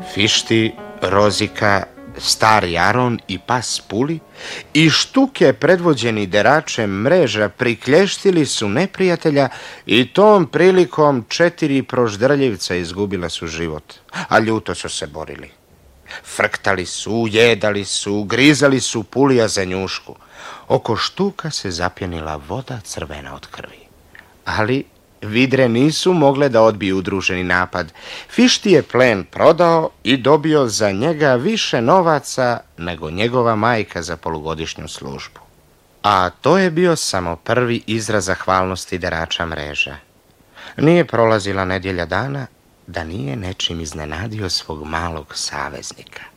Fišti, Rozika, stari Aron i pas Puli i Štuke predvođeni deračem Mreža priklještili su neprijatelja i tom prilikom 4 proždrljivca izgubila su život, a ljuto su se borili. Frktali su, jedali su, grizali su Pulija za njušku. Oko Štuka se zapjenila voda crvena od krvi. Ali vidre nisu mogle da odbiju udruženi napad. Fišti je plen prodao i dobio za njega više novaca nego njegova majka za polugodišnju službu. A to je bio samo prvi izraz zahvalnosti derača Mreža. Nije prolazila nedjelja dana da nije nečim iznenadio svog malog saveznika.